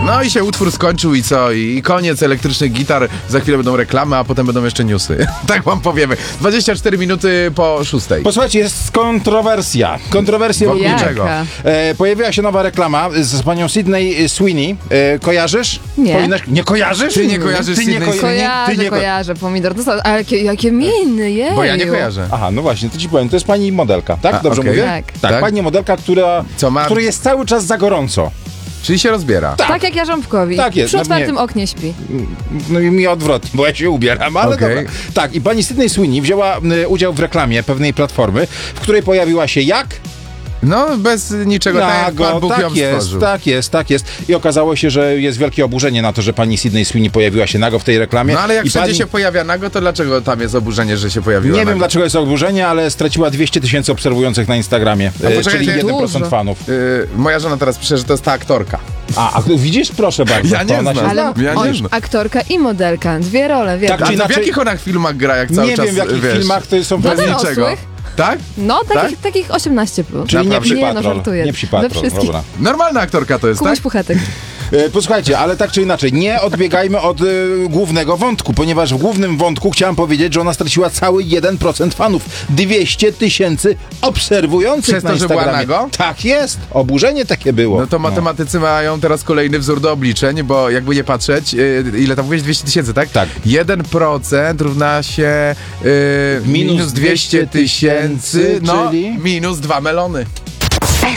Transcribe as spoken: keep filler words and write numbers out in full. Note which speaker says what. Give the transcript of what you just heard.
Speaker 1: No i się utwór skończył i co? I koniec elektrycznych gitar. Za chwilę będą reklamy, a potem będą jeszcze newsy. Tak wam powiemy. dwadzieścia cztery minuty po szóstej.
Speaker 2: Posłuchajcie, jest kontrowersja. Kontrowersja
Speaker 1: Wokół
Speaker 2: wokół
Speaker 1: czego?
Speaker 3: Jaka?
Speaker 2: E, pojawiła się nowa reklama z panią Sydney Sweeney. E, kojarzysz?
Speaker 3: Nie.
Speaker 2: Powinnaś... Nie kojarzysz?
Speaker 1: Ty nie kojarzysz
Speaker 2: Ty nie
Speaker 1: Sydney
Speaker 2: koja-
Speaker 1: Sweeney?
Speaker 3: Kojarzę,
Speaker 2: Ty nie ko-
Speaker 3: kojarzę, pomidor. To są, ale jakie, jakie miny, jeju.
Speaker 1: Bo ja nie kojarzę.
Speaker 2: Aha, no właśnie, to ci powiem, to jest pani modelka, tak?
Speaker 1: A,
Speaker 2: Dobrze
Speaker 1: okej.
Speaker 2: mówię?
Speaker 3: Tak.
Speaker 2: tak.
Speaker 1: Tak?
Speaker 2: Pani modelka, która,
Speaker 1: Co ma-
Speaker 2: której jest cały czas za gorąco.
Speaker 1: Czyli się rozbiera.
Speaker 2: Tak.
Speaker 3: Tak jak ja Rząbkowi.
Speaker 2: Tak jest,
Speaker 3: Przy
Speaker 2: no
Speaker 3: otwartym
Speaker 2: mnie-
Speaker 3: oknie śpi.
Speaker 2: No i mi odwrotnie, bo ja się ubieram, ale
Speaker 1: Okej.
Speaker 2: dobra. Tak, i pani Sydney Sweeney wzięła y, udział w reklamie pewnej platformy, w której pojawiła się jak?
Speaker 1: No, bez niczego. Tak jak Pan Bóg ją
Speaker 2: tak jest,
Speaker 1: stworzył.
Speaker 2: tak jest, tak jest. I okazało się, że jest wielkie oburzenie na to, że pani Sydney Sweeney pojawiła się nago w tej reklamie.
Speaker 1: No ale jak
Speaker 2: I
Speaker 1: wszędzie
Speaker 2: pani...
Speaker 1: się pojawia nago, to dlaczego tam jest oburzenie, że się pojawiła
Speaker 2: Nie
Speaker 1: nago?
Speaker 2: wiem, dlaczego jest oburzenie, ale straciła dwieście tysięcy obserwujących na Instagramie,
Speaker 1: A
Speaker 2: e,
Speaker 1: poczekaj,
Speaker 2: czyli
Speaker 1: to
Speaker 2: jeden procent
Speaker 3: dużo.
Speaker 2: fanów.
Speaker 1: Yy, moja żona teraz pisze, że to jest ta aktorka.
Speaker 2: A, a widzisz? Proszę bardzo.
Speaker 1: Ja
Speaker 2: to
Speaker 1: nie
Speaker 2: ona
Speaker 1: znam.
Speaker 2: się
Speaker 3: Ale
Speaker 1: Ja nie
Speaker 3: on,
Speaker 1: znam.
Speaker 3: aktorka i modelka. Dwie role, wiesz.
Speaker 2: Tak,
Speaker 1: A
Speaker 2: czy
Speaker 1: to w
Speaker 2: inaczej-
Speaker 1: jakich ona filmach gra, jak cały
Speaker 2: Nie
Speaker 1: czas,
Speaker 2: wiem, w jakich
Speaker 1: wiesz,
Speaker 2: filmach to są
Speaker 3: Dla
Speaker 1: bez
Speaker 2: pewnie...
Speaker 3: dorosłych.
Speaker 1: niczego. Tak?
Speaker 3: No, takich,
Speaker 1: Tak?
Speaker 3: takich osiemnaście plus.
Speaker 2: Czyli nie
Speaker 1: Naprawdę?
Speaker 2: psi
Speaker 3: Nie, no,
Speaker 2: patrol.
Speaker 3: żartuję.
Speaker 2: Nie psi
Speaker 3: We
Speaker 2: patrol,
Speaker 3: wszystkich.
Speaker 2: dobra.
Speaker 1: Normalna aktorka to jest,
Speaker 3: Kubuś
Speaker 1: tak?
Speaker 3: Puchatek.
Speaker 2: E, Posłuchajcie, ale tak czy inaczej, nie odbiegajmy od e, głównego wątku, ponieważ w głównym wątku chciałem powiedzieć, że ona straciła cały jeden procent fanów. dwieście tysięcy obserwujących
Speaker 1: Przez
Speaker 2: na
Speaker 1: to, że była
Speaker 2: Instagramie.
Speaker 1: nago?
Speaker 2: Tak jest, oburzenie takie było.
Speaker 1: No to matematycy mają teraz kolejny wzór do obliczeń, bo jakby nie patrzeć, yy, ile tam mówiłeś? dwieście tysięcy, tak?
Speaker 2: Tak.
Speaker 1: jeden procent równa się yy,
Speaker 2: Minus
Speaker 1: minus dwieście tysięcy, no
Speaker 2: czyli?
Speaker 1: minus dwa melony.